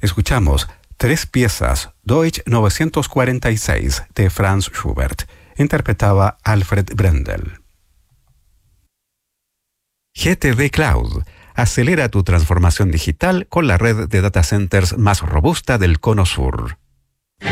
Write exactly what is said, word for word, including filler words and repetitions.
Escuchamos tres piezas Deutsch novecientos cuarenta y seis de Franz Schubert. Interpretaba Alfred Brendel. G T D Cloud. Acelera tu transformación digital con la red de data centers más robusta del Cono Sur.